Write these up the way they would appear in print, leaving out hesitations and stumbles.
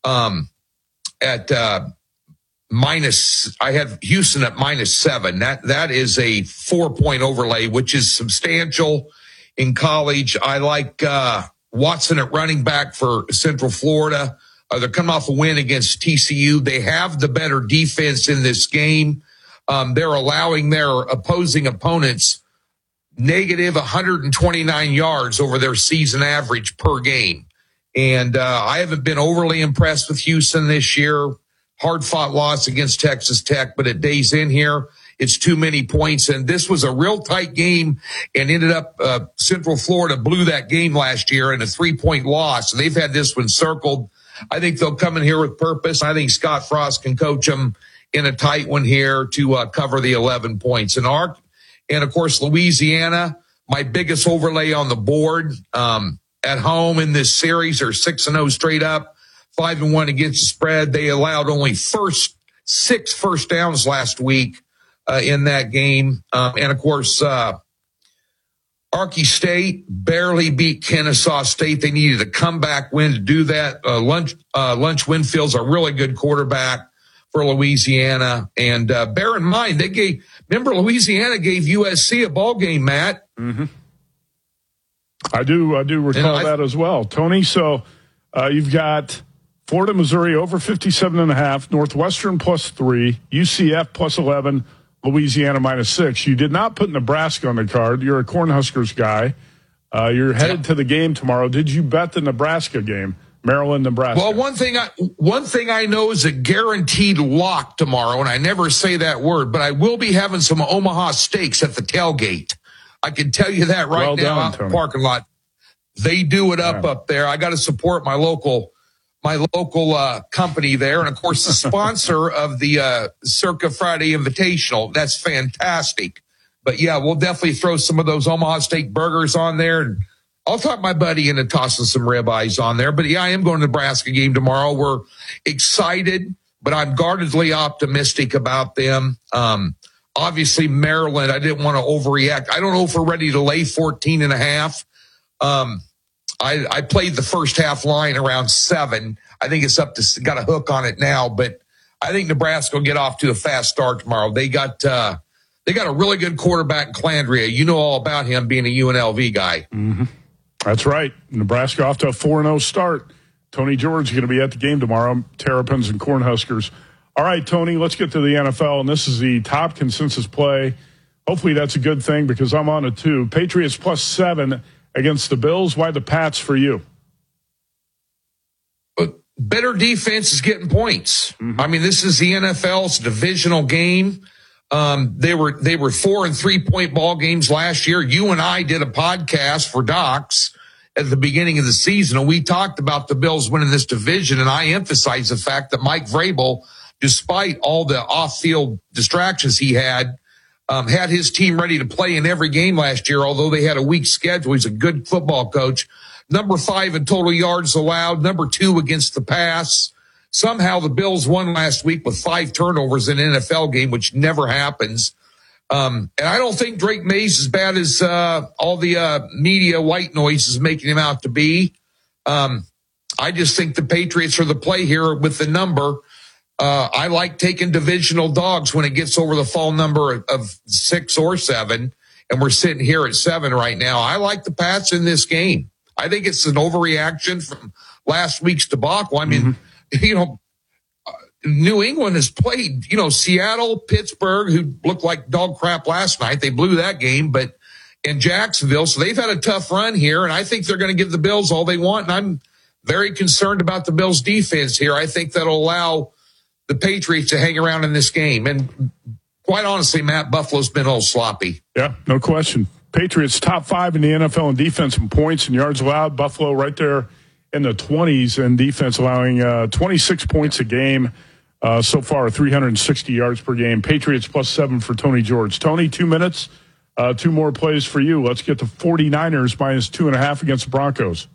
at minus. I have Houston at -7. That is a 4-point overlay, which is substantial in college. I like Watson at running back for Central Florida. They're coming off a win against TCU. They have the better defense in this game. They're allowing their opposing opponents negative 129 yards over their season average per game. And I haven't been overly impressed with Houston this year. Hard-fought loss against Texas Tech, but at days in here, it's too many points. And this was a real tight game and ended up Central Florida blew that game last year in a 3-point loss. And they've had this one circled. I think they'll come in here with purpose. I think Scott Frost can coach them in a tight one here to cover the 11 points. And of course, Louisiana, my biggest overlay on the board at home in this series are 6-0 straight up, 5-1 against the spread. They allowed only 6 first downs last week in that game. And of course, Arky State barely beat Kennesaw State. They needed a comeback win to do that. Lunch Winfield's a really good quarterback for Louisiana. And bear in mind, remember Louisiana gave USC a ball game, Matt. Mm-hmm. I do recall that as well, Tony. So you've got Florida, Missouri over 57.5, Northwestern +3, UCF +11, Louisiana -6. You did not put Nebraska on the card. You're a Cornhuskers guy. You're headed to the game tomorrow. Did you bet the Nebraska game, Maryland, Nebraska? Well, one thing I know is a guaranteed lock tomorrow, and I never say that word, but I will be having some Omaha steaks at the tailgate. I can tell you that right now out in the parking lot. They do it up there. I got to support my local company there. And of course, the sponsor of the Circa Friday Invitational. That's fantastic. But yeah, we'll definitely throw some of those Omaha steak burgers on there. And I'll talk my buddy into tossing some ribeyes on there. But yeah, I am going to the Nebraska game tomorrow. We're excited, but I'm guardedly optimistic about them. Obviously, Maryland, I didn't want to overreact. I don't know if we're ready to lay 14.5. I played the first half line around 7. I think it's got a hook on it now, but I think Nebraska will get off to a fast start tomorrow. They got a really good quarterback in Calandria. You know all about him being a UNLV guy. Mm-hmm. That's right. Nebraska off to a 4-0 start. Tony George is going to be at the game tomorrow. Terrapins and Cornhuskers. All right, Tony, let's get to the NFL, and this is the top consensus play. Hopefully that's a good thing because I'm on it too. Patriots +7 against the Bills. Why the Pats for you? But better defense is getting points. Mm-hmm. I mean, this is the NFL. It's a divisional game. They were 4- and 3-point ball games last year. You and I did a podcast for Docs at the beginning of the season, and we talked about the Bills winning this division, and I emphasized the fact that Mike Vrabel, despite all the off-field distractions he had his team ready to play in every game last year, although they had a weak schedule. He's a good football coach. Number 5 in total yards allowed, number 2 against the pass. Somehow the Bills won last week with 5 turnovers in an NFL game, which never happens. And I don't think Drake May's as bad as all the media white noise is making him out to be. I just think the Patriots are the play here with the number. I like taking divisional dogs when it gets over the fall number of 6 or 7, and we're sitting here at 7 right now. I like the Pats in this game. I think it's an overreaction from last week's debacle. I mean, New England has played, Seattle, Pittsburgh, who looked like dog crap last night. They blew that game, in Jacksonville. So they've had a tough run here, and I think they're going to give the Bills all they want. And I'm very concerned about the Bills defense here. I think that'll allow the Patriots to hang around in this game. And quite honestly, Matt, Buffalo's been all sloppy. Yeah, no question. Patriots top 5 in the NFL in defense and points and yards allowed. Buffalo right there in the 20s in defense, allowing 26 points a game so far, 360 yards per game. Patriots +7 for Tony George. Tony, 2 minutes, 2 more plays for you. Let's get the 49ers -2.5 against the Broncos.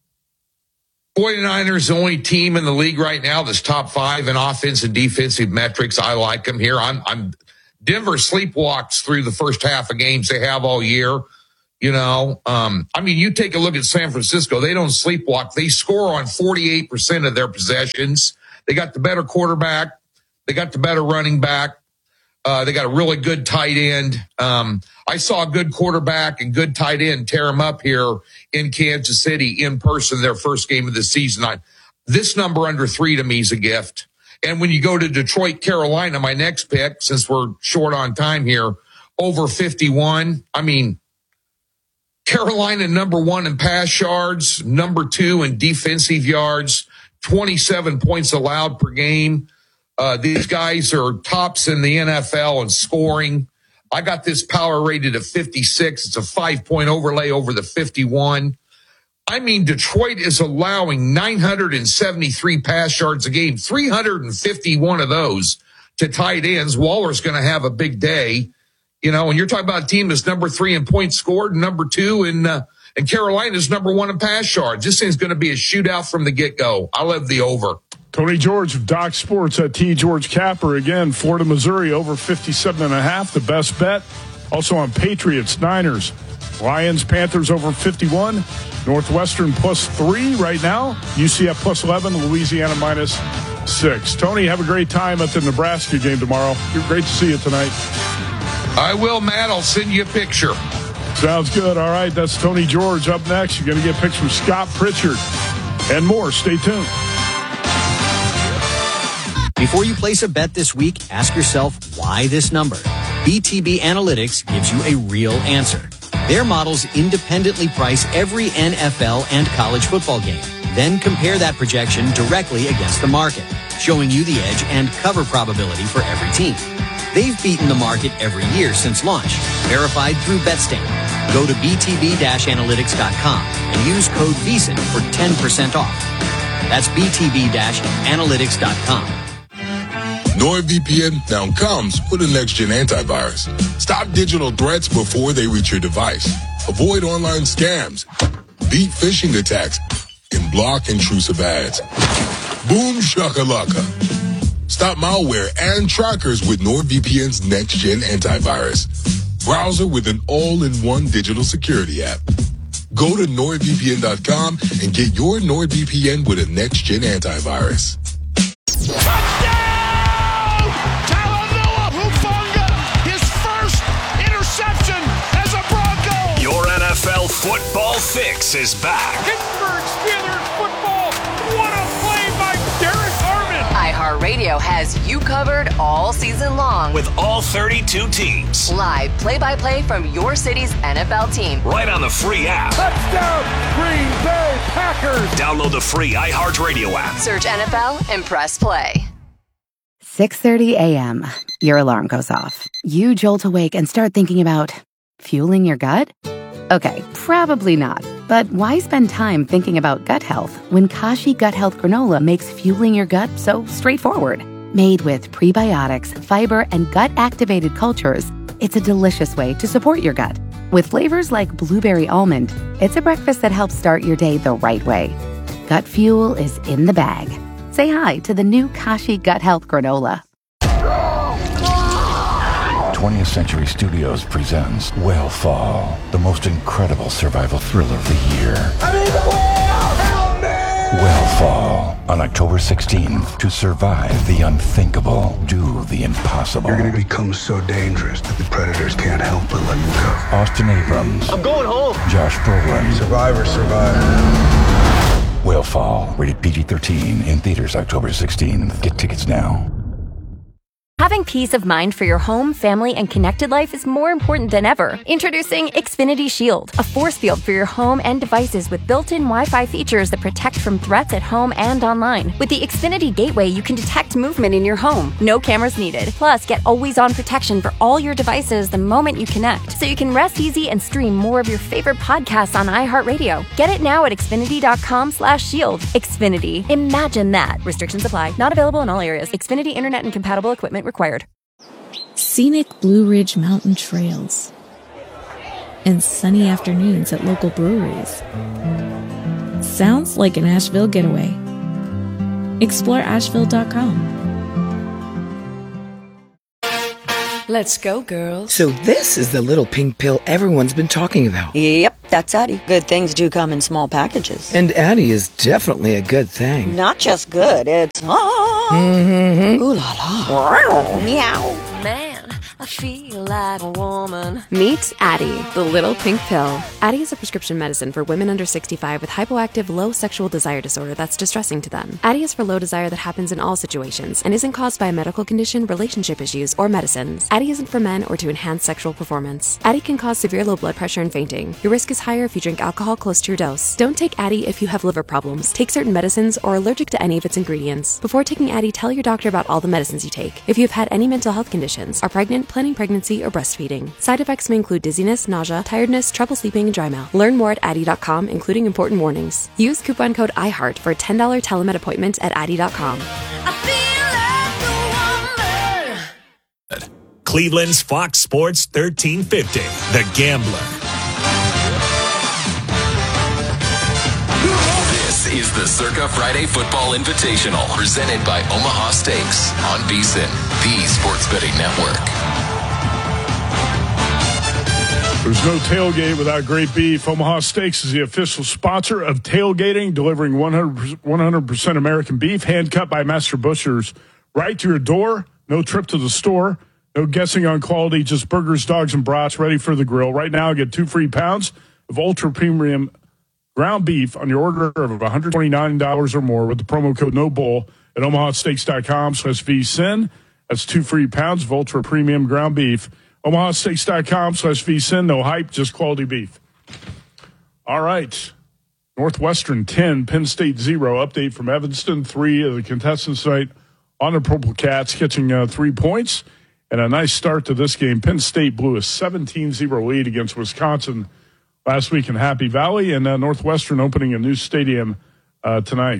49ers, the only team in the league right now that's top 5 in offense and defensive metrics. I like them here. Denver sleepwalks through the first half of games they have all year. You take a look at San Francisco. They don't sleepwalk. They score on 48% of their possessions. They got the better quarterback. They got the better running back. They got a really good tight end. I saw a good quarterback and good tight end tear them up here in Kansas City in person, their first game of the season. This number under 3 to me is a gift. And when you go to Detroit, Carolina, my next pick, since we're short on time here, over 51. Carolina number 1 in pass yards, number 2 in defensive yards, 27 points allowed per game. These guys are tops in the NFL in scoring. I got this power rated at 56. It's a 5-point overlay over the 51. Detroit is allowing 973 pass yards a game, 351 of those to tight ends. Waller's going to have a big day, and you're talking about a team that's number 3 in points scored and number 2 and Carolina's number 1 in pass yards. This thing's going to be a shootout from the get-go. I love the over. Tony George of Doc Sports at T. George Capper. Again, Florida, Missouri, over 57.5, the best bet. Also on Patriots, Niners, Lions, Panthers over 51. Northwestern +3 right now. UCF +11. Louisiana -6. Tony, have a great time at the Nebraska game tomorrow. Great to see you tonight. I will, Matt. I'll send you a picture. Sounds good. All right, that's Tony George. Up next, you're going to get picks from Scott Pritchard and more. Stay tuned. Before you place a bet this week, ask yourself, why this number? BTB Analytics gives you a real answer. Their models independently price every NFL and college football game, then compare that projection directly against the market, showing you the edge and cover probability for every team. They've beaten the market every year since launch, verified through BetStamp. Go to btb-analytics.com and use code VEASAN for 10% off. That's btb-analytics.com. NordVPN now comes with a next-gen antivirus. Stop digital threats before they reach your device. Avoid online scams, beat phishing attacks, and block intrusive ads. Boom shakalaka. Stop malware and trackers with NordVPN's next-gen antivirus. Browser with an all-in-one digital security app. Go to NordVPN.com and get your NordVPN with a next-gen antivirus. NFL football fix is back. Pittsburgh Steelers football. What a play by Derek Armand. iHeartRadio has you covered all season long with all 32 teams. Live play-by-play from your city's NFL team. Right on the free app. Touchdown, Green Bay Packers. Download the free iHeartRadio app. Search NFL and press play. 6:30 a.m. Your alarm goes off. You jolt awake and start thinking about fueling your gut? Okay, probably not. But why spend time thinking about gut health when Kashi Gut Health Granola makes fueling your gut so straightforward? Made with prebiotics, fiber, and gut-activated cultures, it's a delicious way to support your gut. With flavors like blueberry almond, it's a breakfast that helps start your day the right way. Gut fuel is in the bag. Say hi to the new Kashi Gut Health Granola. 20th Century Studios presents Whale the most incredible survival thriller of the year. Whale on October 16th. To survive the unthinkable, do the impossible. You're going to become so dangerous that the predators can't help but let you go. Austin Abrams. I'm going home. Josh Brolin. Survivor. Whale, rated PG-13, in theaters October 16th. Get tickets now. Having peace of mind for your home, family, and connected life is more important than ever. Introducing Xfinity Shield, a force field for your home and devices with built-in Wi-Fi features that protect from threats at home and online. With the Xfinity Gateway, you can detect movement in your home. No cameras needed. Plus, get always-on protection for all your devices the moment you connect, so you can rest easy and stream more of your favorite podcasts on iHeartRadio. Get it now at Xfinity.com/shield. Xfinity. Imagine that. Restrictions apply. Not available in all areas. Xfinity Internet and compatible equipment required. Scenic Blue Ridge Mountain trails and sunny afternoons at local breweries. Sounds like an Asheville getaway. Explore Asheville.com. Let's go, girls. So this is the little pink pill everyone's been talking about. Yep, that's Addie. Good things do come in small packages. And Addie is definitely a good thing. Not just good, it's... Mm-hmm. Ooh la la. Meow. Man, I feel like a woman. Meet Addie, the little pink pill. Addie is a prescription medicine for women under 65 with hypoactive low sexual desire disorder that's distressing to them. Addie is for low desire that happens in all situations and isn't caused by a medical condition, relationship issues, or medicines. Addie isn't for men or to enhance sexual performance. Addie can cause severe low blood pressure and fainting. Your risk is higher if you drink alcohol close to your dose. Don't take Addie if you have liver problems, take certain medicines, or are allergic to any of its ingredients. Before taking Addie, tell your doctor about all the medicines you take. If you have had any mental health conditions, are pregnant, planning pregnancy, or breastfeeding. Side effects may include dizziness, nausea, tiredness, trouble sleeping, and dry mouth. Learn more at Addie.com, including important warnings. Use coupon code IHEART for a $10 telemed appointment at Addie.com. Cleveland's Fox Sports 1350, The Gambler. This is the Circa Friday Football Invitational, presented by Omaha Steaks on VSiN, the sports betting network. There's no tailgate without great beef. Omaha Steaks is the official sponsor of tailgating, delivering 100% American beef, hand-cut by master butchers right to your door. No trip to the store. No guessing on quality, just burgers, dogs, and brats ready for the grill. Right now, get 2 free pounds of ultra-premium ground beef on your order of $129 or more with the promo code NOBULL at omahasteaks.com/VSiN. That's 2 free pounds of ultra-premium ground beef. omahasteaks.com/VSiN. No hype, just quality beef. All right. Northwestern 10, Penn State 0. Update from Evanston. 3 of the contestants tonight on the Purple Cats, catching 3 points. And a nice start to this game. Penn State blew a 17-0 lead against Wisconsin last week in Happy Valley, and Northwestern opening a new stadium tonight.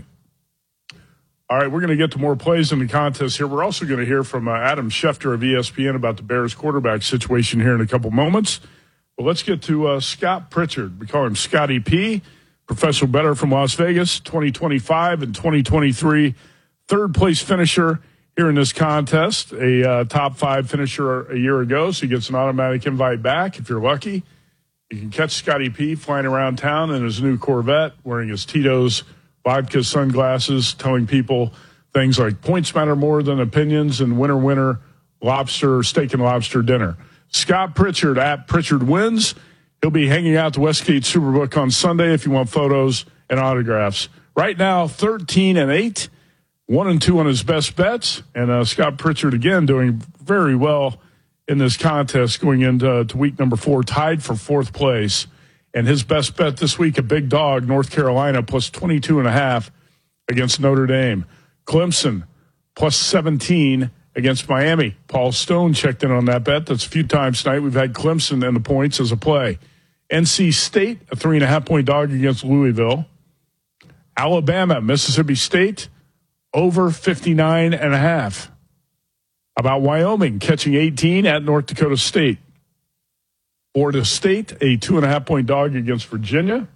All right, we're going to get to more plays in the contest here. We're also going to hear from Adam Schefter of ESPN about the Bears quarterback situation here in a couple moments. But let's get to Scott Pritchard. We call him Scotty P, professional bettor from Las Vegas, 2025 and 2023 third-place finisher here in this contest, a top 5 finisher a year ago, so he gets an automatic invite back if you're lucky. You can catch Scotty P flying around town in his new Corvette, wearing his Tito's vodka sunglasses, telling people things like points matter more than opinions and winner, lobster, steak and lobster dinner. Scott Pritchard at Pritchard Wins. He'll be hanging out at the Westgate Superbook on Sunday if you want photos and autographs. Right now, 13-8. 1-2 on his best bets, and Scott Pritchard again doing very well in this contest going into week number 4, tied for 4th place. And his best bet this week, a big dog, North Carolina, plus 22.5 against Notre Dame. Clemson, plus 17 against Miami. Paul Stone checked in on that bet. That's a few times tonight. We've had Clemson and the points as a play. NC State, a 3.5-point dog against Louisville. Alabama, Mississippi State, over 59.5. About Wyoming catching 18 at North Dakota State. Florida State, a 2.5-point dog against Virginia.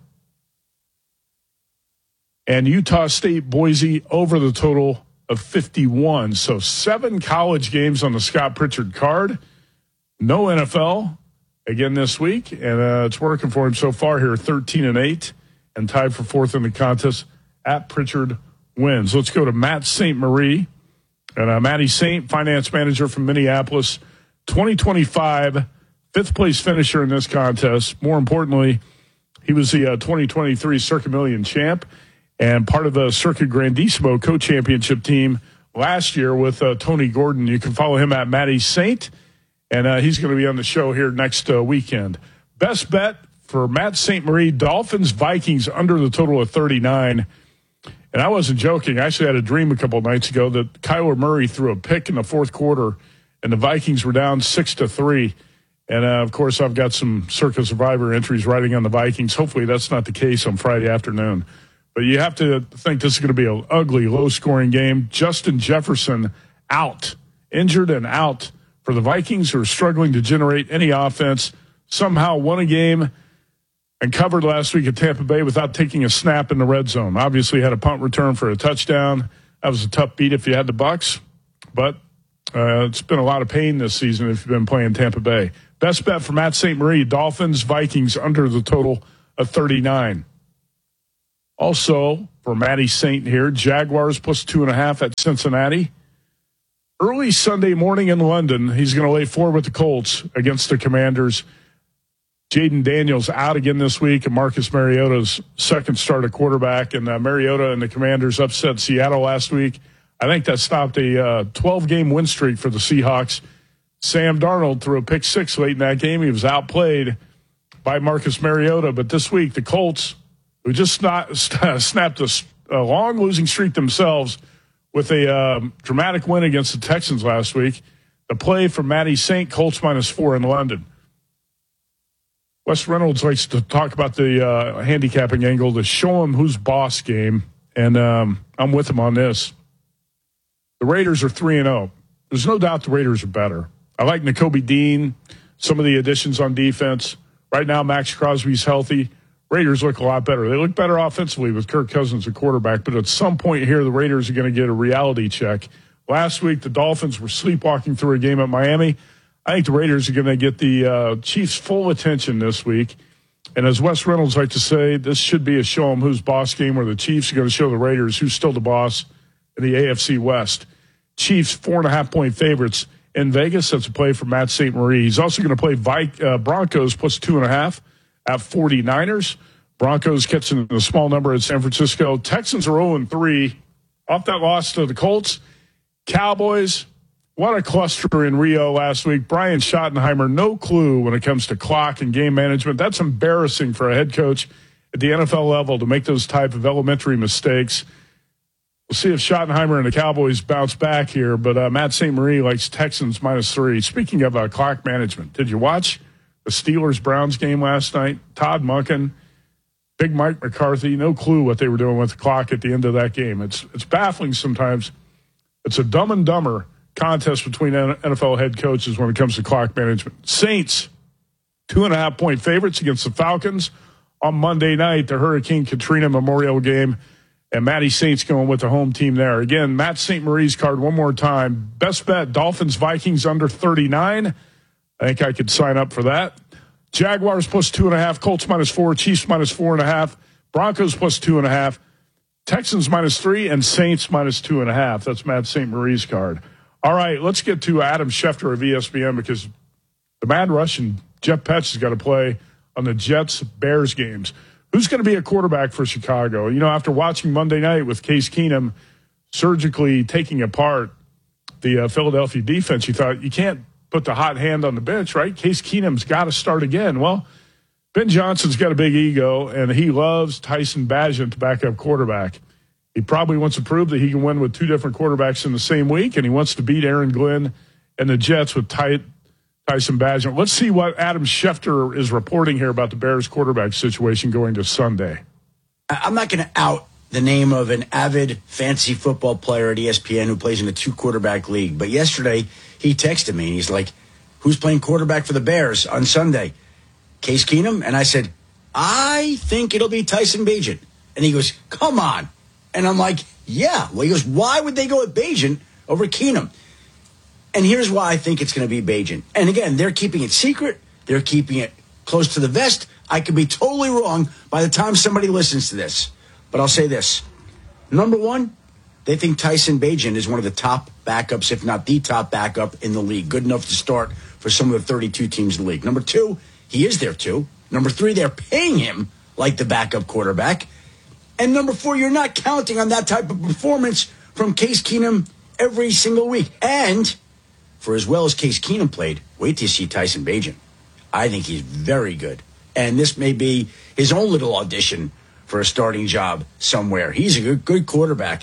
And Utah State, Boise, over the total of 51. So 7 college games on the Scott Pritchard card. No NFL again this week. And it's working for him so far here, 13-8. And tied for 4th in the contest at Pritchard Wins. Let's go to Matt St. Marie. And Matty St., finance manager from Minneapolis, 2025, 5th place finisher in this contest. More importantly, he was the 2023 Circa Million champ and part of the Circa Grandissimo co-championship team last year with Tony Gordon. You can follow him at Matty St., and he's going to be on the show here next weekend. Best bet for Matt St. Marie, Dolphins, Vikings under the total of 39. And I wasn't joking. I actually had a dream a couple of nights ago that Kyler Murray threw a pick in the 4th quarter, and the Vikings were down 6-3. And, of course, I've got some Circa Survivor entries riding on the Vikings. Hopefully that's not the case on Friday afternoon. But you have to think this is going to be an ugly, low-scoring game. Justin Jefferson out, injured and out for the Vikings, who are struggling to generate any offense. Somehow won a game and covered last week at Tampa Bay without taking a snap in the red zone. Obviously had a punt return for a touchdown. That was a tough beat if you had the Bucs. But It's been a lot of pain this season if you've been playing Tampa Bay. Best bet for Matt St. Marie, Dolphins, Vikings under the total of 39. Also, for Matty St. here, Jaguars plus 2.5 at Cincinnati. Early Sunday morning in London, he's going to lay 4 with the Colts against the Commanders. Jaden Daniels out again this week, and Marcus Mariota's second start at quarterback. And Mariota and the Commanders upset Seattle last week. I think that stopped a 12-game win streak for the Seahawks. Sam Darnold threw a pick 6 late in that game. He was outplayed by Marcus Mariota. But this week, the Colts, who just snapped a long losing streak themselves with a dramatic win against the Texans last week. The play from Matty St. Colts -4 in London. Wes Reynolds likes to talk about the handicapping angle, the show him who's boss game, and I'm with him on this. The Raiders are 3-0. There's no doubt the Raiders are better. I like Nakobe Dean, some of the additions on defense. Right now, Max Crosby's healthy. Raiders look a lot better. They look better offensively with Kirk Cousins at quarterback, but at some point here, the Raiders are going to get a reality check. Last week, the Dolphins were sleepwalking through a game at Miami. I think the Raiders are going to get the Chiefs' full attention this week. And as Wes Reynolds likes to say, this should be a show 'em who's boss game where the Chiefs are going to show the Raiders who's still the boss in the AFC West. Chiefs 4.5-point favorites in Vegas. That's a play for Matt St. Marie. He's also going to play Broncos plus 2.5 at 49ers. Broncos catching a small number at San Francisco. Texans are 0-3 off that loss to the Colts. Cowboys, what a cluster in Rio last week. Brian Schottenheimer, no clue when it comes to clock and game management. That's embarrassing for a head coach at the NFL level to make those type of elementary mistakes. We'll see if Schottenheimer and the Cowboys bounce back here, but Matt St. Marie likes Texans -3. Speaking of clock management, did you watch the Steelers-Browns game last night? Todd Monken, Big Mike McCarthy, no clue what they were doing with the clock at the end of that game. It's baffling sometimes. It's a dumb and dumber contest between NFL head coaches when it comes to clock management. Saints, 2.5-point favorites against the Falcons on Monday night, the Hurricane Katrina Memorial game. And Matty Saint's going with the home team there. Again, Matt St. Marie's card one more time. Best bet, Dolphins, Vikings under 39. I think I could sign up for that. Jaguars plus 2.5, Colts -4, Chiefs -4.5, Broncos plus 2.5, Texans -3, and Saints -2.5. That's Matt St. Marie's card. All right, let's get to Adam Schefter of ESPN because the Mad Russian, Jeff Petch, has got to play on the Jets-Bears games. Who's going to be a quarterback for Chicago? You know, after watching Monday night with Case Keenum surgically taking apart the Philadelphia defense, you thought you can't put the hot hand on the bench, right? Case Keenum's got to start again. Well, Ben Johnson's got a big ego, and he loves Tyson Bagent to back up quarterback. He probably wants to prove that he can win with 2 different quarterbacks in the same week, and he wants to beat Aaron Glenn and the Jets with Tyson Bagent. Let's see what Adam Schefter is reporting here about the Bears quarterback situation going to Sunday. I'm not going to out the name of an avid fantasy football player at ESPN who plays in a 2-quarterback league. But yesterday, he texted me, and he's like, who's playing quarterback for the Bears on Sunday? Case Keenum? And I said, I think it'll be Tyson Bagent. And he goes, come on. And I'm like, yeah. Well, he goes, why would they go with Bagent over Keenum? And here's why I think it's going to be Bagent. And again, they're keeping it secret. They're keeping it close to the vest. I could be totally wrong by the time somebody listens to this. But I'll say this. Number one, they think Tyson Bagent is one of the top backups, if not the top backup in the league. Good enough to start for some of the 32 teams in the league. Number two, he is there too. Number three, they're paying him like the backup quarterback. And number four, you're not counting on that type of performance from Case Keenum every single week. And for as well as Case Keenum played, wait till you see Tyson Bagent. I think he's very good. And this may be his own little audition for a starting job somewhere. He's a good quarterback.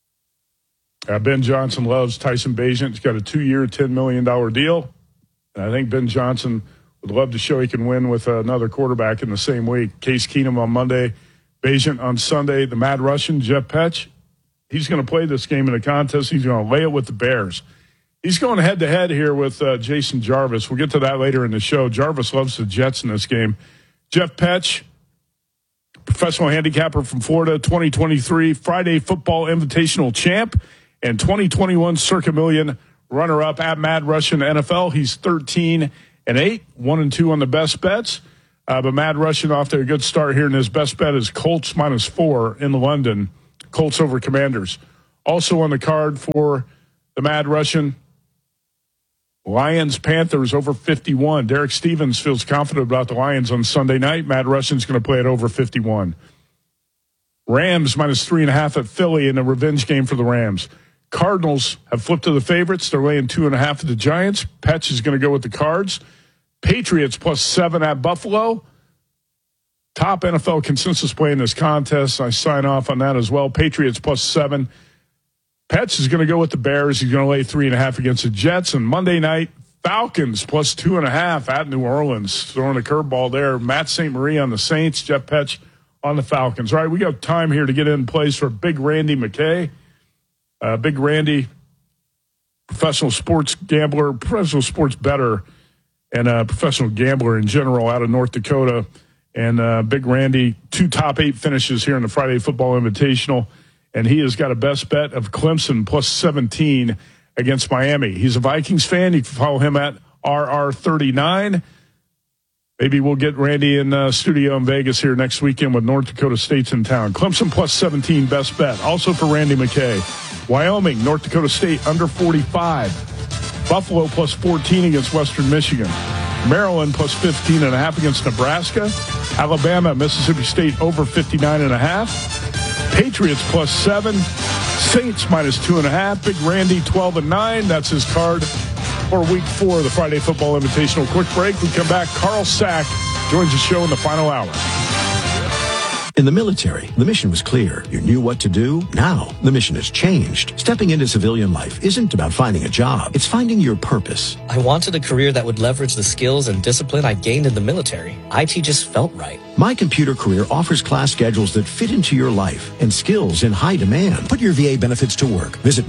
Ben Johnson loves Tyson Bagent. He's got a 2-year, $10 million deal. And I think Ben Johnson would love to show he can win with another quarterback in the same week. Case Keenum on Monday, Bagent on Sunday. The Mad Russian, Jeff Petch, he's going to play this game in a contest. He's going to lay it with the Bears. He's going head-to-head here with Jason Jarvis. We'll get to that later in the show. Jarvis loves the Jets in this game. Jeff Petch, professional handicapper from Florida, 2023 Friday Football Invitational champ and 2021 Circa Million Runner-up at Mad Russian NFL. He's 13-8, 1-2 on the best bets. But Mad Russian off to a good start here, and his best bet is Colts -4 in London. Colts over Commanders. Also on the card for the Mad Russian, Lions-Panthers over 51. Derek Stevens feels confident about the Lions on Sunday night. Mad Russian's going to play it over 51. Rams -3.5 at Philly in a revenge game for the Rams. Cardinals have flipped to the favorites. They're laying 2.5 at the Giants. Petch is going to go with the Cards. Patriots +7 at Buffalo. Top NFL consensus play in this contest. I sign off on that as well. Patriots +7. Petch is going to go with the Bears. He's going to lay 3.5 against the Jets. And Monday night, Falcons +2.5 at New Orleans. Throwing a curveball there. Matt St. Marie on the Saints. Jeff Petch on the Falcons. All right, we got time here to get in place for Big Randy McKay. Big Randy, professional sports gambler, professional sports bettor, and a professional gambler in general out of North Dakota. And Big Randy, 2 top 8 finishes here in the Friday Football Invitational. And he has got a best bet of Clemson +17 against Miami. He's a Vikings fan. You can follow him at RR39. Maybe we'll get Randy in studio in Vegas here next weekend with North Dakota State's in town. Clemson +17 best bet. Also for Randy McKay. Wyoming, North Dakota State under 45. Buffalo +14 against Western Michigan. Maryland +15.5 against Nebraska. Alabama, Mississippi State over 59.5. Patriots +7. Saints -2.5. Big Randy 12-9. That's his card for week 4 of the Friday Football Invitational. Quick break. We come back. Carl Sack joins the show in the final hour. In the military, the mission was clear. You knew what to do. Now, the mission has changed. Stepping into civilian life isn't about finding a job. It's finding your purpose. I wanted a career that would leverage the skills and discipline I gained in the military. IT just felt right. My Computer Career offers class schedules that fit into your life and skills in high demand. Put your VA benefits to work. Visit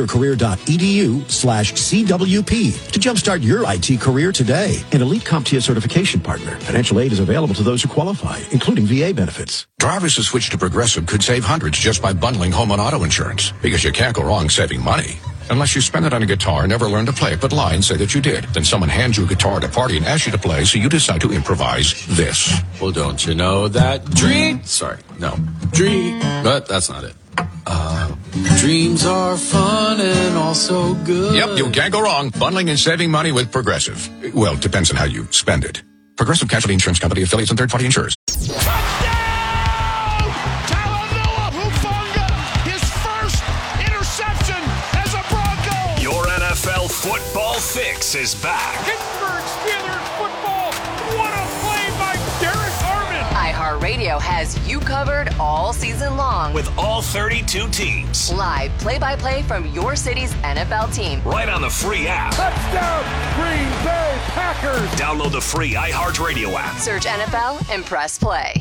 mycomputercareer.edu/CWP to jumpstart your IT career today. An elite CompTIA certification partner. Financial aid is available to those who qualify, including VA benefits. Drivers who switch to Progressive could save hundreds just by bundling home and auto insurance, because you can't go wrong saving money. Unless you spend it on a guitar and never learn to play it, but lie and say that you did. Then someone hands you a guitar at a party and asks you to play, so you decide to improvise this. Well, don't you know that dream? Sorry, no. Dream. But that's not it. Dreams are fun and also good. Yep, you can't go wrong bundling and saving money with Progressive. Well, it depends on how you spend it. Progressive Casualty Insurance Company, affiliates, and third-party insurers. Football Fix is back. Pittsburgh Steelers football. What a play by Derek Harmon. iHeartRadio has you covered all season long with all 32 teams. Live play-by-play from your city's NFL team. Right on the free app. Touchdown, Green Bay Packers. Download the free iHeartRadio app. Search NFL and press play.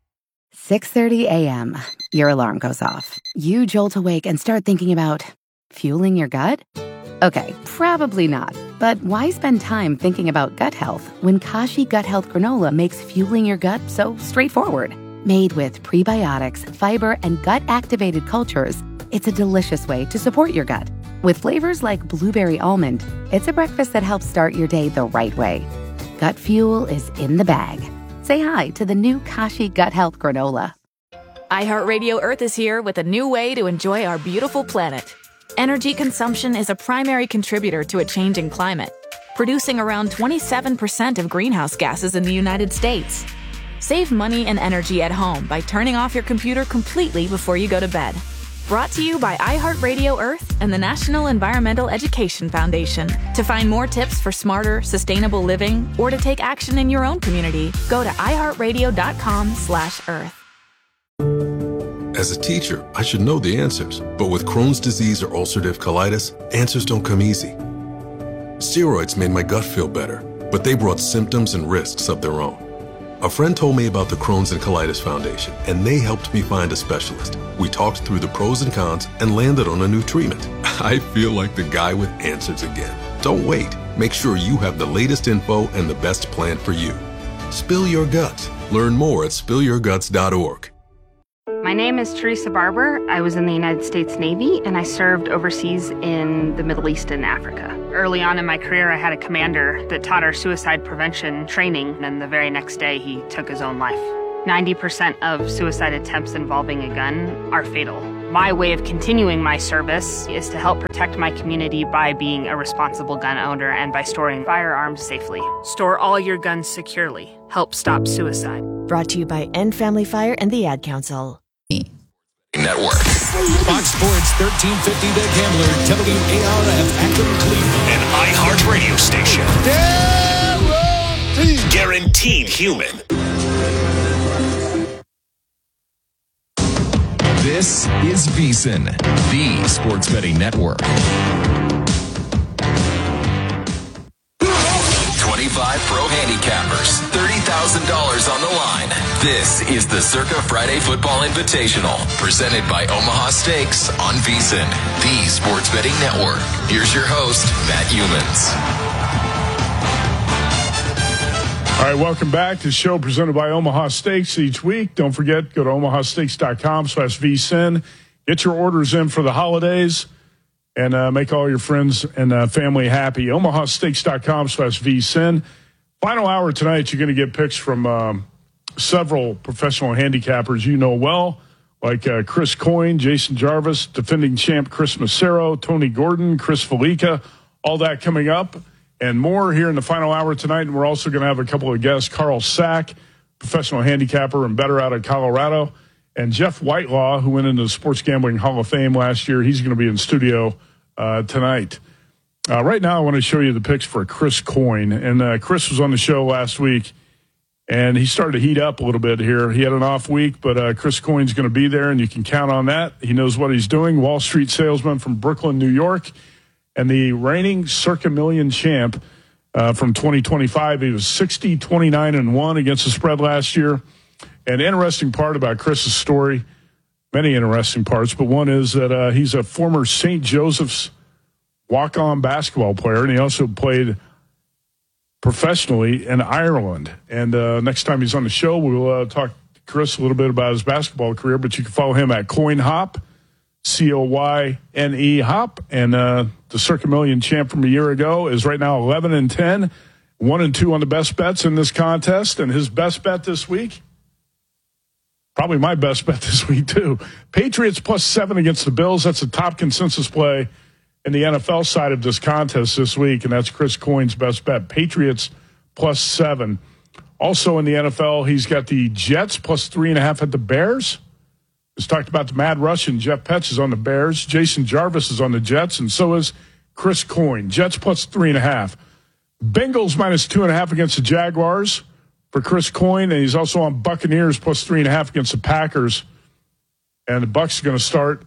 6:30 a.m. Your alarm goes off. You jolt awake and start thinking about fueling your gut? Okay, probably not. But why spend time thinking about gut health when Kashi Gut Health Granola makes fueling your gut so straightforward? Made with prebiotics, fiber, and gut-activated cultures, it's a delicious way to support your gut. With flavors like blueberry almond, it's a breakfast that helps start your day the right way. Gut fuel is in the bag. Say hi to the new Kashi Gut Health Granola. iHeartRadio Earth is here with a new way to enjoy our beautiful planet. Energy consumption is a primary contributor to a changing climate, producing around 27% of greenhouse gases in the United States. Save money and energy at home by turning off your computer completely before you go to bed. Brought to you by iHeartRadio Earth and the National Environmental Education Foundation. To find more tips for smarter, sustainable living or to take action in your own community, go to iHeartRadio.com/Earth. As a teacher, I should know the answers, but with Crohn's disease or ulcerative colitis, answers don't come easy. Steroids made my gut feel better, but they brought symptoms and risks of their own. A friend told me about the Crohn's and Colitis Foundation, and they helped me find a specialist. We talked through the pros and cons and landed on a new treatment. I feel like the guy with answers again. Don't wait. Make sure you have the latest info and the best plan for you. Spill your guts. Learn more at spillyourguts.org. My name is Teresa Barber. I was in the United States Navy, and I served overseas in the Middle East and Africa. Early on in my career, I had a commander that taught our suicide prevention training, and the very next day, he took his own life. 90% of suicide attempts involving a gun are fatal. My way of continuing my service is to help protect my community by being a responsible gun owner and by storing firearms safely. Store all your guns securely. Help stop suicide. Brought to you by End Family Fire and the Ad Council. Network. Fox Sports 1350 The Gambler, WARF Akron, Cleveland. An iHeartRadio station. Guaranteed human. This is VSiN, the Sports Betting Network. 25 pro handicappers, $30,000 on the line. This is the Circa Friday Football Invitational, presented by Omaha Steaks on VSiN, the Sports Betting Network. Here's your host, Matt Humans. All right, welcome back to the show presented by Omaha Steaks each week. Don't forget, go to omahasteaks.com/VSiN. Get your orders in for the holidays and make all your friends and family happy. omahasteaks.com/VSiN. Final hour tonight, you're going to get picks from several professional handicappers you know well, like Chris Coyne, Jason Jarvis, defending champ Chris Massero, Tony Gordon, Chris Felica, all that coming up. And more here in the final hour tonight. And we're also going to have a couple of guests, Carl Sack, professional handicapper and bettor out of Colorado, and Jeff Whitelaw, who went into the Sports Gambling Hall of Fame last year. He's going to be in studio tonight. Right now, I want to show you the picks for Chris Coyne. And Chris was on the show last week, and he started to heat up a little bit here. He had an off week, but Chris Coyne's going to be there, and you can count on that. He knows what he's doing. Wall Street salesman from Brooklyn, New York. And the reigning Circa Million champ from 2025, he was 60-29-1 against the spread last year. An interesting part about Chris's story, many interesting parts, but one is that he's a former St. Joseph's walk-on basketball player, and he also played professionally in Ireland. And next time he's on the show, we'll talk to Chris a little bit about his basketball career, but you can follow him at Coyne Hop, COYNE Hop, and the Circa Million champ from a year ago is right now 11-10, 1-2 on the best bets in this contest. And his best bet this week, probably my best bet this week too, Patriots +7 against the Bills. That's the top consensus play in the NFL side of this contest this week, and that's Chris Coyne's best bet, Patriots +7. Also in the NFL, he's got the Jets +3.5 at the Bears. Just talked about the Mad Russian. Jeff Petz is on the Bears. Jason Jarvis is on the Jets, and so is Chris Coyne. Jets +3.5. Bengals -2.5 against the Jaguars for Chris Coyne, and he's also on Buccaneers +3.5 against the Packers. And the Bucs are going to start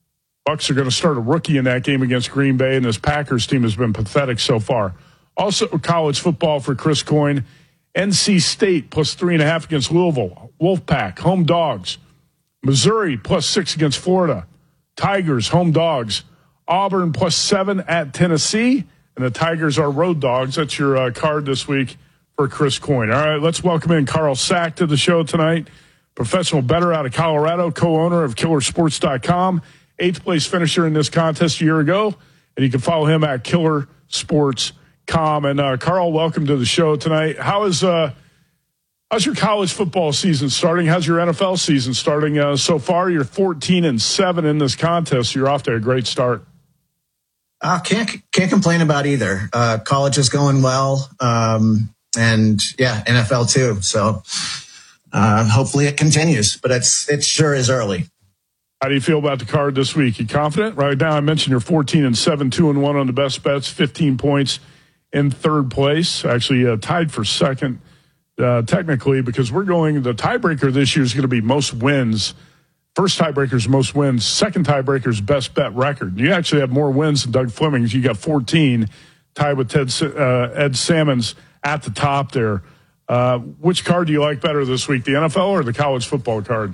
a rookie in that game against Green Bay, and this Packers team has been pathetic so far. Also, college football for Chris Coyne. NC State +3.5 against Louisville. Wolfpack, home dogs. Missouri +6 against Florida. Tigers, home dogs. Auburn +7 at Tennessee. And the Tigers are road dogs. That's your card this week for Chris Coyne. All right, let's welcome in Carl Sack to the show tonight. Professional bettor out of Colorado, co-owner of KillerSports.com. 8th place finisher in this contest a year ago. And you can follow him at KillerSports.com. And Carl, welcome to the show tonight. How's your college football season starting? How's your NFL season starting so far? You're 14-7 in this contest. So you're off to a great start. Can't complain about either. College is going well. And yeah, NFL too. So hopefully it continues, but it sure is early. How do you feel about the card this week? You confident? Right now I mentioned you're 14-7, 2-1 on the best bets, 15 points in third place. Actually tied for second. Technically, because the tiebreaker this year is going to be most wins. First tiebreaker is most wins. Second tiebreaker is best bet record. You actually have more wins than Doug Fleming's. You got 14, tied with Ed Salmons at the top there. Which card do you like better this week, the NFL or the college football card?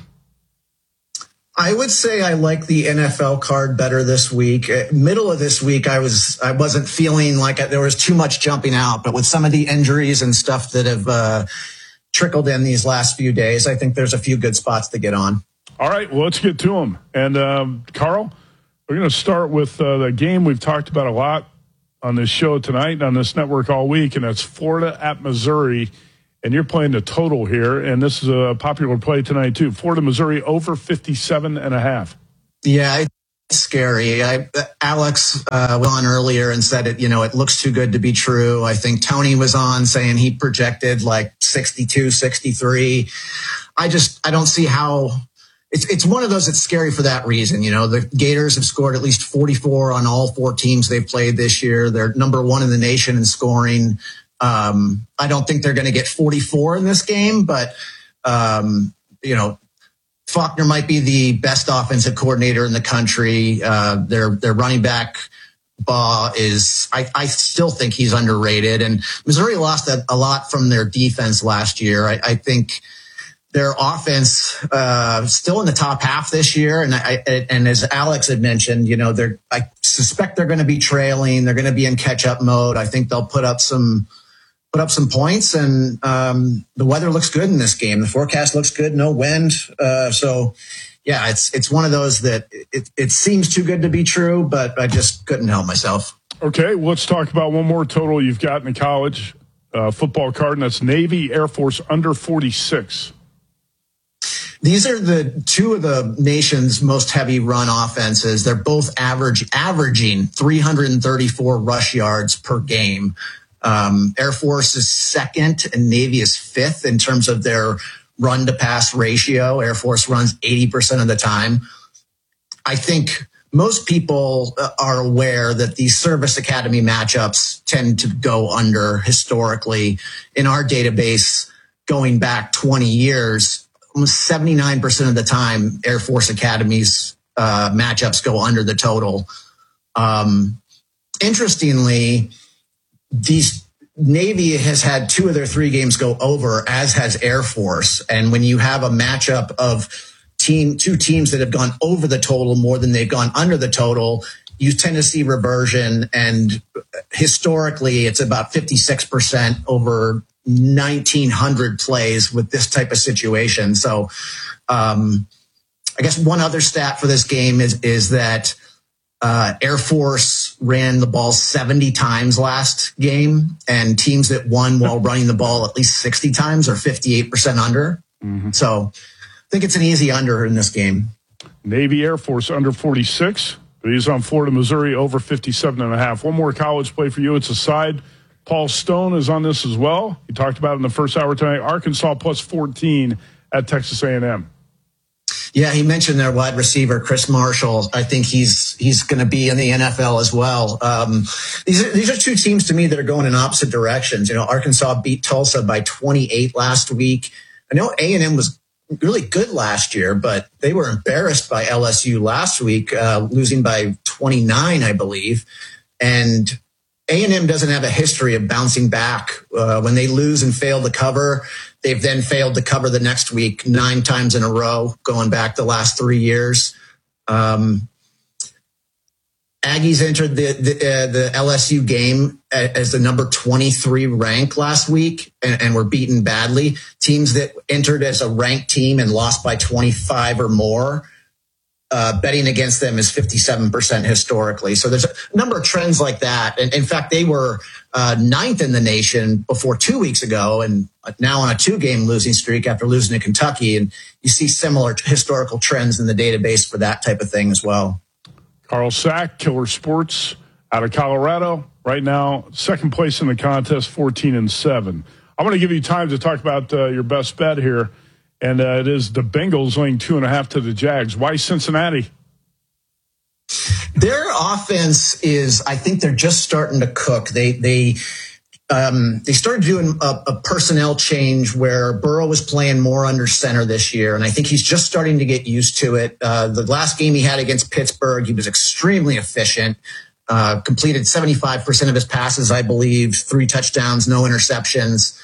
I would say I like the NFL card better this week. Middle of this week, I wasn't feeling like there was too much jumping out, but with some of the injuries and stuff that have trickled in these last few days, I think there's a few good spots to get on. All right, well, let's get to them. And, Carl, we're going to start with the game we've talked about a lot on this show tonight and on this network all week, and that's Florida at Missouri. And you're playing the total here, and this is a popular play tonight, too. Florida, Missouri, over 57.5. Yeah, it's scary. Alex was on earlier and said it looks too good to be true. I think Tony was on saying he projected like 62, 63. I don't see how. It's one of those that's scary for that reason. The Gators have scored at least 44 on all 4 teams they've played this year. They're number 1 in the nation in scoring. I don't think they're going to get 44 in this game, but, Faulkner might be the best offensive coordinator in the country. Their running back, Baugh, I still think he's underrated. And Missouri lost a lot from their defense last year. I think their offense still in the top half this year, and as Alex had mentioned, I suspect they're going to be trailing. They're going to be in catch-up mode. I think they'll put up some points, and the weather looks good in this game. The forecast looks good, no wind. So, yeah, it's one of those that it seems too good to be true, but I just couldn't help myself. Okay, let's talk about one more total you've got in the college football card, and that's Navy Air Force under 46. These are the 2 of the nation's most heavy run offenses. They're both averaging 334 rush yards per game. Air Force is 2nd and Navy is 5th in terms of their run to pass ratio. Air Force runs 80% of the time. I think most people are aware that these service academy matchups tend to go under historically. In our database, going back 20 years, almost 79% of the time, Air Force Academy's matchups go under the total. Interestingly, Navy has had 2 of their 3 games go over, as has Air Force. And when you have a matchup of 2 teams that have gone over the total more than they've gone under the total, you tend to see reversion. And historically, it's about 56% over 1,900 plays with this type of situation. So I guess one other stat for this game is that Air Force ran the ball 70 times last game, and teams that won while running the ball at least 60 times are 58% under. Mm-hmm. So I think it's an easy under in this game. Navy Air Force under 46. He's on Florida, Missouri over 57.5. One more college play for you. It's a side. Paul Stone is on this as well. He talked about it in the first hour tonight. Arkansas plus 14 at Texas A&M. Yeah, he mentioned their wide receiver, Chris Marshall. I think he's going to be in the NFL as well. These are 2 teams to me that are going in opposite directions. Arkansas beat Tulsa by 28 last week. I know A&M was really good last year, but they were embarrassed by LSU last week, losing by 29, I believe. And A&M doesn't have a history of bouncing back. When they lose and fail to cover, they've then failed to cover the next week 9 times in a row, going back the last 3 years. Aggies entered the LSU game as the number 23 rank last week and were beaten badly. Teams that entered as a ranked team and lost by 25 or more, betting against them is 57% historically. So there's a number of trends like that. And in fact, they were 9th in the nation before 2 weeks ago, and now on a 2-game losing streak after losing to Kentucky. And you see similar historical trends in the database for that type of thing as well. Carl Sack, Killer Sports out of Colorado. Right now, 2nd place in the contest, 14-7. I'm going to give you time to talk about your best bet here. And it is the Bengals laying 2.5 to the Jags. Why Cincinnati? Their offense is, I think they're just starting to cook. They started doing a personnel change where Burrow was playing more under center this year, and I think he's just starting to get used to it. The last game he had against Pittsburgh, he was extremely efficient, completed 75% of his passes, I believe, 3 touchdowns, no interceptions.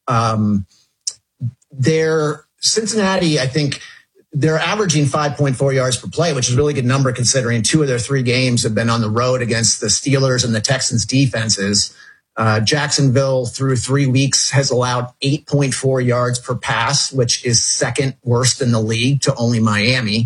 Cincinnati, I think they're averaging 5.4 yards per play, which is a really good number considering 2 of their 3 games have been on the road against the Steelers and the Texans defenses. Jacksonville through 3 weeks has allowed 8.4 yards per pass, which is second worst in the league to only Miami.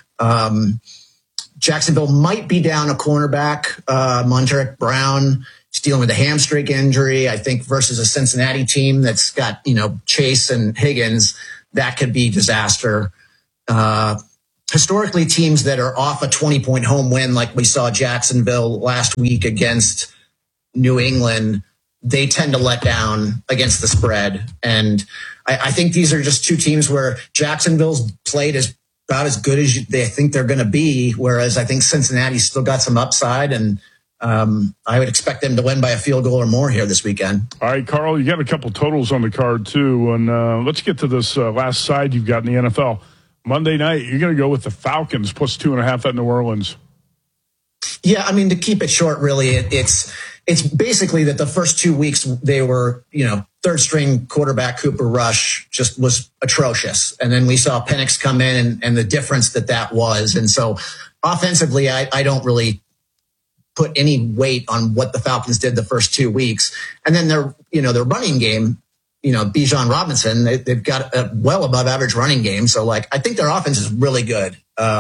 Jacksonville might be down a cornerback, Montaric Brown. He's dealing with a hamstring injury, I think, versus a Cincinnati team that's got, Chase and Higgins. That could be disaster. Historically, teams that are off a 20-point home win, like we saw Jacksonville last week against New England, they tend to let down against the spread. And I think these are just two teams where Jacksonville's played about as good as they think they're going to be, whereas I think Cincinnati's still got some upside, and I would expect them to win by a field goal or more here this weekend. All right, Carl, you got a couple totals on the card too, and let's get to this last side you've got in the NFL. Monday night, you're going to go with the Falcons plus 2.5 at New Orleans. Yeah, I mean, to keep it short, really, it's basically that the first 2 weeks they were, third string quarterback Cooper Rush just was atrocious. And then we saw Penix come in and the difference that was. And so offensively, I don't really put any weight on what the Falcons did the first 2 weeks. And then their running game, Bijan Robinson, they've got a well above average running game. So I think their offense is really good.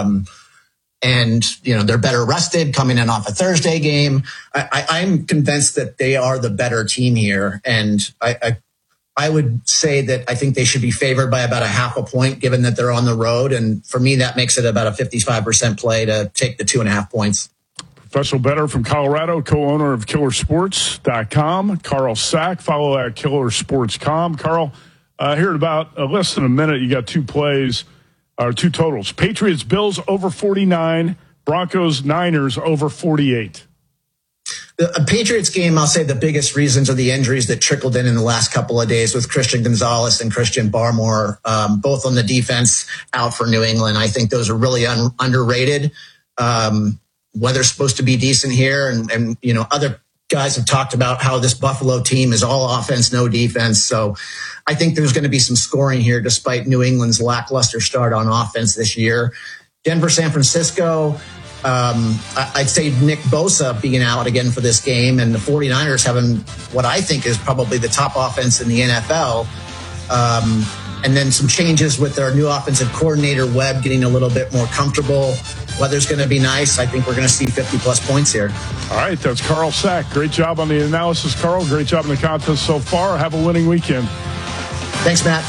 And, they're better rested coming in off a Thursday game. I'm convinced that they are the better team here. And I would say that I think they should be favored by about 0.5 point, given that they're on the road. And for me, that makes it about a 55% play to take the 2.5 points. Professional bettor from Colorado, co-owner of KillerSports.com, Carl Sack. Follow at KillerSports.com. Carl, here in about less than a minute, you got two plays. Two totals. Patriots, Bills over 49. Broncos, Niners over 48. The Patriots game, I'll say the biggest reasons are the injuries that trickled in the last couple of days with Christian Gonzalez and Christian Barmore, both on the defense out for New England. I think those are really underrated. Weather's supposed to be decent here. And other guys have talked about how this Buffalo team is all offense, no defense. So I think there's going to be some scoring here despite New England's lackluster start on offense this year. Denver, San Francisco, I'd say Nick Bosa being out again for this game, and the 49ers having what I think is probably the top offense in the NFL. And then some changes with their new offensive coordinator, Webb, getting a little bit more comfortable. Weather's going to be nice. I think we're going to see 50-plus points here. All right, that's Carl Sack. Great job on the analysis, Carl. Great job in the contest so far. Have a winning weekend. Thanks, Matt.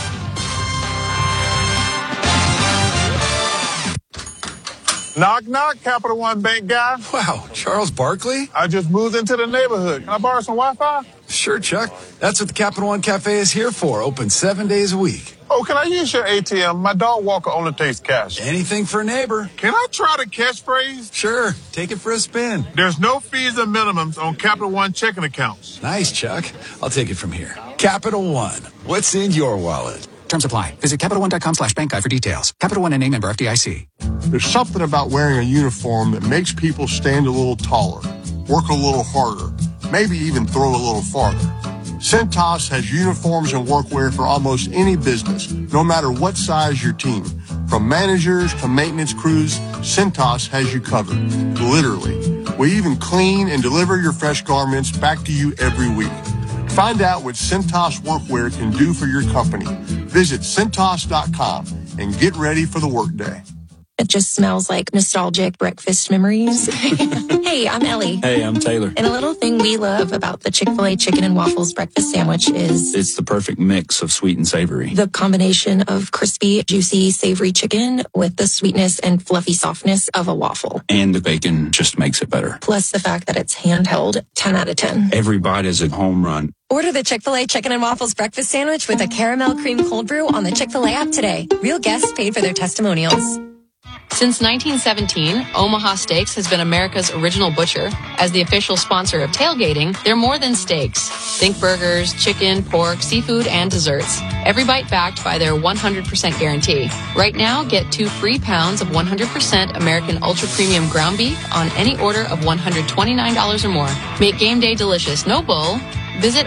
Knock, knock, Capital One Bank guy. Wow, Charles Barkley? I just moved into the neighborhood. Can I borrow some Wi-Fi? Sure, Chuck. That's what the Capital One Cafe is here for. Open 7 days a week. Oh, can I use your ATM? My dog walker only takes cash. Anything for a neighbor. Can I try the catchphrase? Sure. Take it for a spin. There's no fees and minimums on Capital One checking accounts. Nice, Chuck. I'll take it from here. Capital One. What's in your wallet? Terms apply. Visit CapitalOne.com/bank guide for details. Capital One and a member FDIC. There's something about wearing a uniform that makes people stand a little taller, work a little harder, maybe even throw a little farther. Cintas has uniforms and workwear for almost any business, no matter what size your team. From managers to maintenance crews, Cintas has you covered. Literally. We even clean and deliver your fresh garments back to you every week. Find out what Cintas workwear can do for your company. Visit Cintas.com and get ready for the workday. It just smells like nostalgic breakfast memories. Hey, I'm Ellie. Hey, I'm Taylor. And a little thing we love about the Chick-fil-A chicken and waffles breakfast sandwich is it's the perfect mix of sweet and savory. The combination of crispy, juicy, savory chicken with the sweetness and fluffy softness of a waffle. And the bacon just makes it better. Plus the fact that it's handheld, 10 out of 10. Every bite is a home run. Order the Chick-fil-A chicken and waffles breakfast sandwich with a caramel cream cold brew on the Chick-fil-A app today. Real guests paid for their testimonials. Since 1917, Omaha Steaks has been America's original butcher. As the official sponsor of tailgating, they're more than steaks. Think burgers, chicken, pork, seafood, and desserts. Every bite backed by their 100% guarantee. Right now, get 2 free pounds of 100% American Ultra Premium ground beef on any order of $129 or more. Make game day delicious, no bull. Visit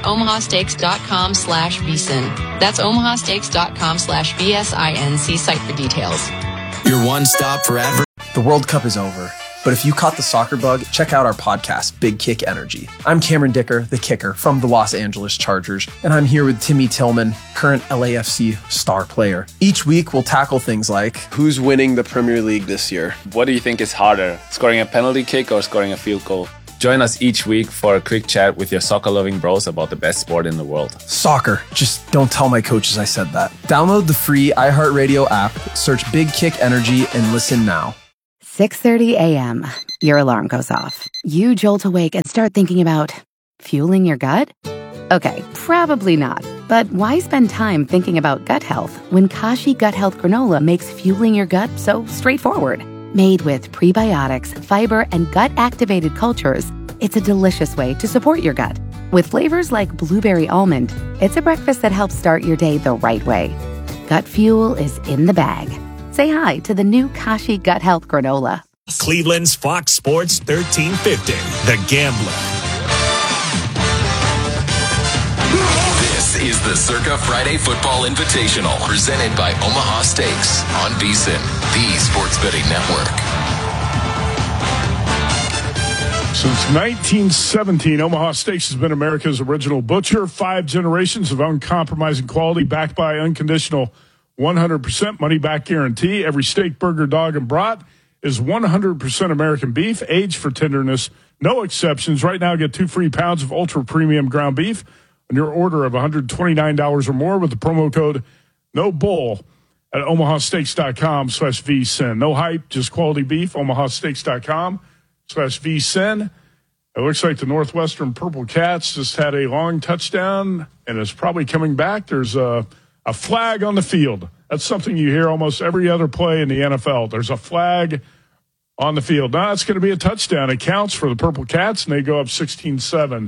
omahasteaks.com/vsin. That's omahasteaks.com/VSIN. See site for details. Your one stop for advert. The World Cup is over, But if you caught the soccer bug, check out our podcast, Big Kick Energy. I'm Cameron Dicker, the kicker from the Los Angeles Chargers, and I'm here with Timmy Tillman, current LAFC star player. Each week, we'll tackle things like, who's winning the Premier League this year? What do you think is harder, scoring a penalty kick or scoring a field goal? Join us each week for a quick chat with your soccer-loving bros about the best sport in the world. Soccer. Just don't tell my coaches I said that. Download the free iHeartRadio app, search Big Kick Energy, and listen now. 6:30 a.m. Your alarm goes off. You jolt awake and start thinking about fueling your gut? Okay, probably not. But why spend time thinking about gut health when Kashi Gut Health Granola makes fueling your gut so straightforward? Made with prebiotics, fiber, and gut-activated cultures, it's a delicious way to support your gut. With flavors like blueberry almond, it's a breakfast that helps start your day the right way. Gut fuel is in the bag. Say hi to the new Kashi Gut Health Granola. Cleveland's Fox Sports 1350, The Gambler. This is the Circa Friday Football Invitational, presented by Omaha Steaks on VSiN, the sports betting network. Since 1917, Omaha Steaks has been America's original butcher. 5 generations of uncompromising quality, backed by unconditional 100% money-back guarantee. Every steak, burger, dog, and brat is 100% American beef, aged for tenderness. No exceptions. Right now, get 2 free pounds of ultra-premium ground beef on your order of $129 or more with the promo code NOBULL at omahasteaks.com/vsin. No hype, just quality beef. omahasteaks.com/vsin. It looks like the Northwestern Purple Cats just had a long touchdown and is probably coming back. There's a flag on the field. That's something you hear almost every other play in the NFL. There's a flag on the field. Now it's going to be a touchdown. It counts for the Purple Cats, and they go up 16-7.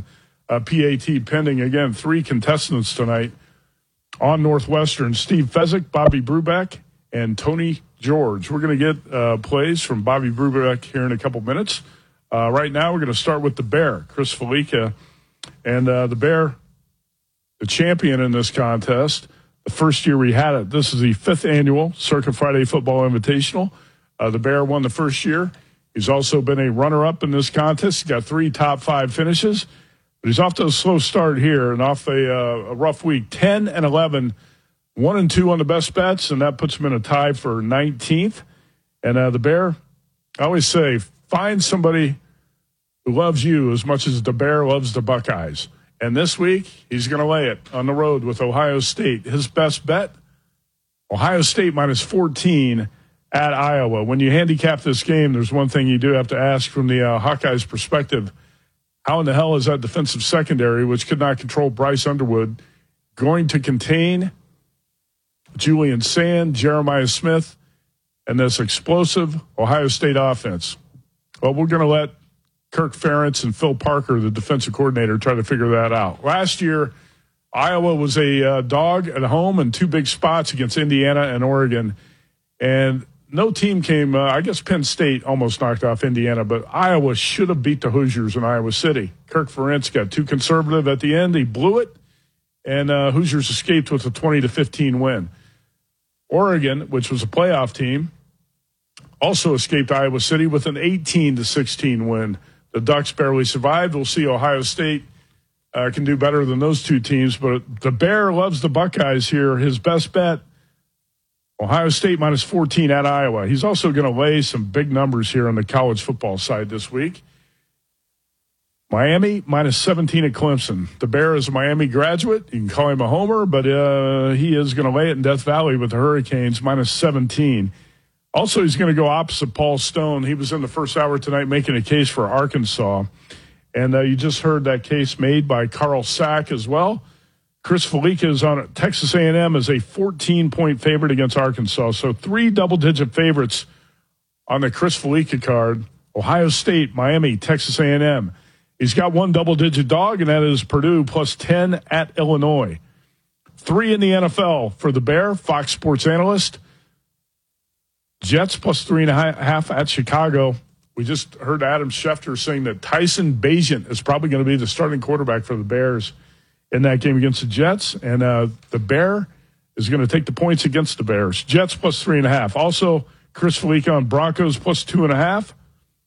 PAT pending. Again, 3 contestants tonight on Northwestern. Steve Fezzik, Bobby Brubeck, and Tony George. We're going to get plays from Bobby Brubeck here in a couple minutes. Right now, we're going to start with the Bear, Chris Felica. And the Bear, the champion in this contest, the first year we had it. This is the 5th annual Circa Friday Football Invitational. The Bear won the first year. He's also been a runner-up in this contest. He's got 3 top 5 finishes. But he's off to a slow start here and off a rough week. 10-11, 1-2 on the best bets, and that puts him in a tie for 19th. And the Bear, I always say, find somebody who loves you as much as the Bear loves the Buckeyes. And this week, he's going to lay it on the road with Ohio State. His best bet, Ohio State -14 at Iowa. When you handicap this game, there's one thing you do have to ask from the Hawkeyes' perspective. How in the hell is that defensive secondary, which could not control Bryce Underwood, going to contain Julian Sand, Jeremiah Smith, and this explosive Ohio State offense? Well, we're going to let Kirk Ferentz and Phil Parker, the defensive coordinator, try to figure that out. Last year, Iowa was a dog at home in 2 big spots against Indiana and Oregon. And no team came, I guess Penn State almost knocked off Indiana, but Iowa should have beat the Hoosiers in Iowa City. Kirk Ferentz got too conservative at the end. He blew it, and Hoosiers escaped with a 20-15 win. Oregon, which was a playoff team, also escaped Iowa City with an 18-16 win. The Ducks barely survived. We'll see Ohio State can do better than those 2 teams. But the Bear loves the Buckeyes here. His best bet, Ohio State -14 at Iowa. He's also going to lay some big numbers here on the college football side this week. Miami -17 at Clemson. The Bear is a Miami graduate. You can call him a homer, but he is going to lay it in Death Valley with the Hurricanes -17. Also, he's going to go opposite Paul Stone. He was in the first hour tonight making a case for Arkansas. And you just heard that case made by Carl Sack as well. Chris Felica is on it. Texas A&M is a 14-point favorite against Arkansas. So 3 double-digit favorites on the Chris Felica card. Ohio State, Miami, Texas A&M. He's got 1 double-digit dog, and that is Purdue +10 at Illinois. 3 in the NFL for the Bear, Fox Sports analyst. Jets +3.5 at Chicago. We just heard Adam Schefter saying that Tyson Bagent is probably going to be the starting quarterback for the Bears in that game against the Jets. And the Bear is going to take the points against the Bears. Jets +3.5. Also, Chris Felica on Broncos +2.5.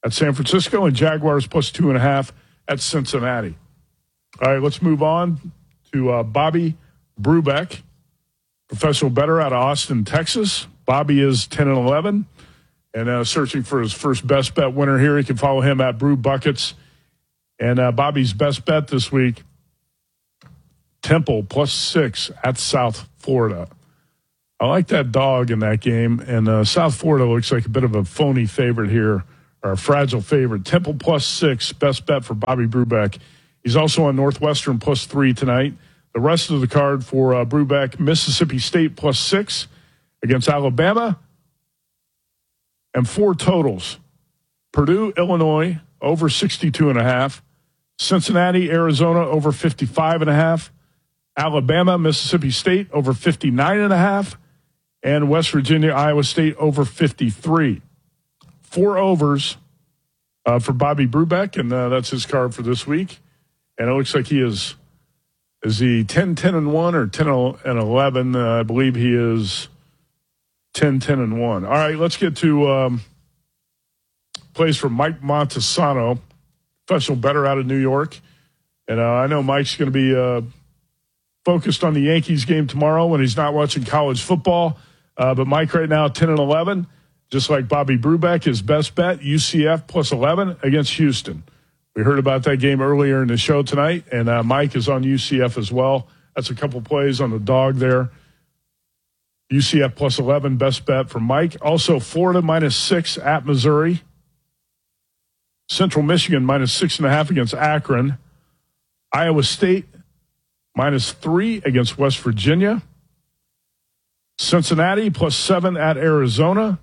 at San Francisco, and Jaguars plus 2.5 at Cincinnati. All right, let's move on to Bobby Brubeck, professional bettor out of Austin, Texas. Bobby is 10-11 and searching for his first best bet winner here. You can follow him at Brew Buckets. And Bobby's best bet this week, Temple plus 6 at South Florida. I like that dog in that game, and South Florida looks like a bit of a phony favorite here, or a fragile favorite. Temple plus 6, best bet for Bobby Brubeck. He's also on Northwestern plus 3 tonight. The rest of the card for Brubeck, Mississippi State plus 6 against Alabama, and 4 totals. Purdue, Illinois, over 62.5. Cincinnati, Arizona, over 55.5. Alabama, Mississippi State, over 59.5. And West Virginia, Iowa State, over 53. 4 overs for Bobby Brubeck, and that's his card for this week. And it looks like he is he 10-10-1 or 10-11? I believe he is 10-10-1. All right, let's get to plays for Mike Montesano, professional bettor out of New York. And I know Mike's going to be focused on the Yankees game tomorrow when he's not watching college football. But Mike right now, 10-11, just like Bobby Brubeck, his best bet, UCF plus 11 against Houston. We heard about that game earlier in the show tonight, and Mike is on UCF as well. That's a couple plays on the dog there. UCF plus 11, best bet for Mike. Also, Florida minus 6 at Missouri. Central Michigan minus 6.5 against Akron. Iowa State minus 3 against West Virginia. Cincinnati plus 7 at Arizona.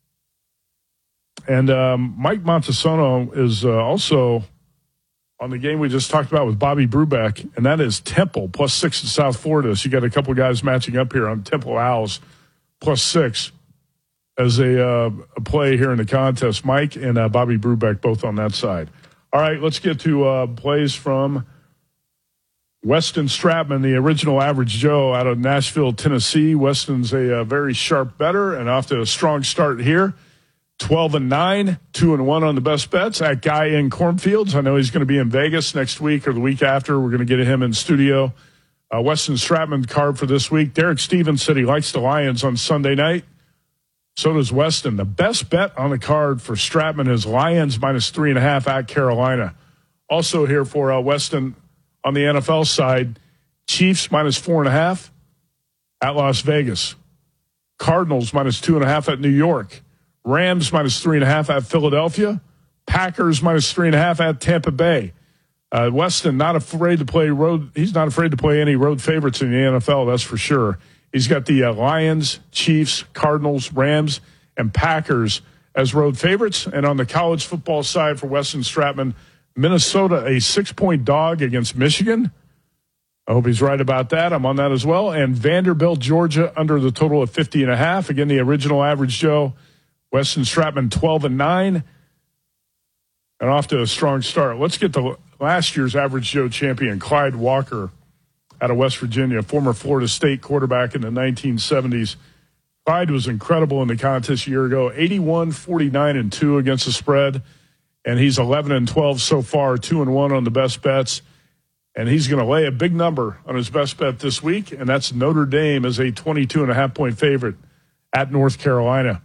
And Mike Montesano is also on the game we just talked about with Bobby Brubeck, and that is Temple plus 6 in South Florida. So you got a couple guys matching up here on Temple Owls plus 6 as a play here in the contest. Mike and Bobby Brubeck both on that side. All right, let's get to plays from Weston Stratman, the original Average Joe out of Nashville, Tennessee. Weston's a very sharp bettor and off to a strong start here. 12-9, 2-1 on the best bets at Guy in Cornfields. I know he's going to be in Vegas next week or the week after. We're going to get him in studio. Weston Stratman card for this week. Derek Stevens said he likes the Lions on Sunday night. So does Weston. The best bet on the card for Stratman is Lions minus 3.5 at Carolina. Also here for Weston on the NFL side, Chiefs minus 4.5 at Las Vegas. Cardinals minus 2.5 at New York. Rams minus 3.5 at Philadelphia. Packers minus 3.5 at Tampa Bay. Weston not afraid to play road. He's not afraid to play any road favorites in the NFL. That's for sure. He's got the Lions, Chiefs, Cardinals, Rams, and Packers as road favorites. And on the college football side for Weston Stratman, Minnesota a 6-point dog against Michigan. I hope he's right about that. I'm on that as well. And Vanderbilt, Georgia under the total of 50.5. Again, the original Average Joe. Weston Stratman 12-9 and off to a strong start. Let's get to last year's Average Joe champion, Clyde Walker out of West Virginia, former Florida State quarterback in the 1970s. Clyde was incredible in the contest a year ago, 81-49-2 against the spread, and he's 11-12 so far, 2-1 on the best bets. And he's going to lay a big number on his best bet this week, and that's Notre Dame as a 22.5-point favorite at North Carolina.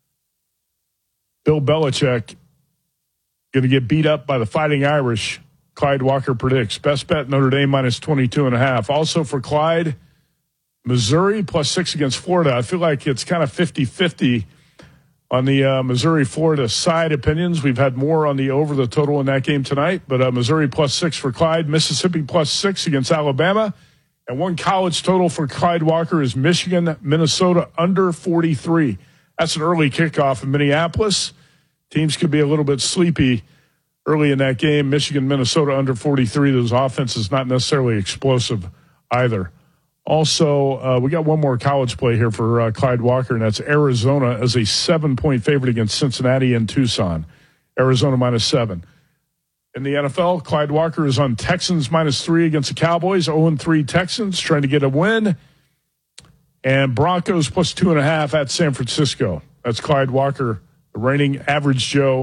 Bill Belichick going to get beat up by the Fighting Irish. Clyde Walker predicts. Best bet, Notre Dame minus 22.5. Also for Clyde, Missouri plus 6 against Florida. I feel like it's kind of 50-50 on the Missouri-Florida side opinions. We've had more on the over the total in that game tonight, but Missouri plus 6 for Clyde. Mississippi plus 6 against Alabama. And one college total for Clyde Walker is Michigan, Minnesota under 43. That's an early kickoff in Minneapolis. Teams could be a little bit sleepy early in that game. Michigan, Minnesota under 43. Those offenses not necessarily explosive either. Also, we got one more college play here for Clyde Walker, and that's Arizona as a 7-point favorite against Cincinnati and Tucson. Arizona minus 7. In the NFL, Clyde Walker is on Texans minus 3 against the Cowboys. 0-3 Texans trying to get a win. And Broncos plus 2.5 at San Francisco. That's Clyde Walker, the reigning Average Joe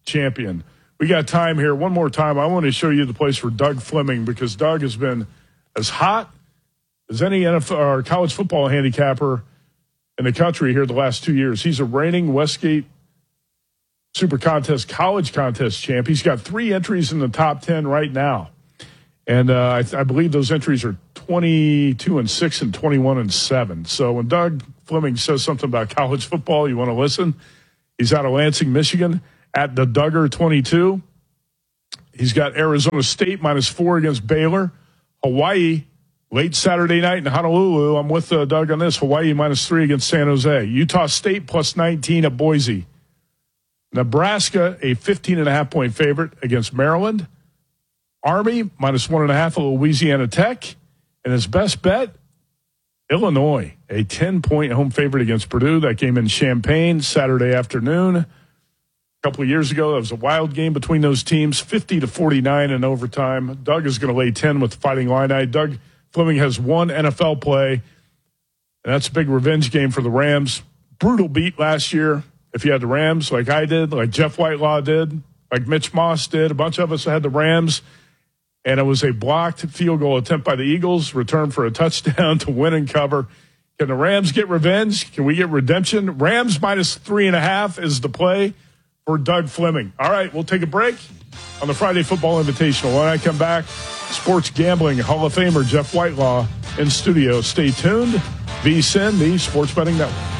champion. We got time here. One more time, I want to show you the place for Doug Fleming, because Doug has been as hot as any NFL or college football handicapper in the country here the last 2 years. He's a reigning Westgate Super Contest college contest champ. He's got 3 entries in the top 10 right now. And I believe those entries are 22-6 and 21-7. So when Doug Fleming says something about college football, you want to listen. He's out of Lansing, Michigan, at the Duggar 22. He's got Arizona State -4 against Baylor. Hawaii, late Saturday night in Honolulu. I'm with Doug on this. Hawaii -3 against San Jose. Utah State +19 at Boise. Nebraska, a 15.5-point favorite against Maryland. Army -1.5 at Louisiana Tech. And his best bet, Illinois, a 10-point home favorite against Purdue. That game in Champaign Saturday afternoon. A couple of years ago, that was a wild game between those teams, 50-49 in overtime. Doug is going to lay 10 with the Fighting Illini. Doug Fleming has 1 NFL play, and that's a big revenge game for the Rams. Brutal beat last year. If you had the Rams, like I did, like Jeff Whitelaw did, like Mitch Moss did, a bunch of us had the Rams, and it was a blocked field goal attempt by the Eagles, return for a touchdown to win and cover. Can the Rams get revenge? Can we get redemption? Rams -3.5 is the play for Doug Fleming. All right, we'll take a break on the Friday Football Invitational. When I come back, sports gambling Hall of Famer Jeff Whitelaw in studio. Stay tuned. VSiN, the Sports Betting Network.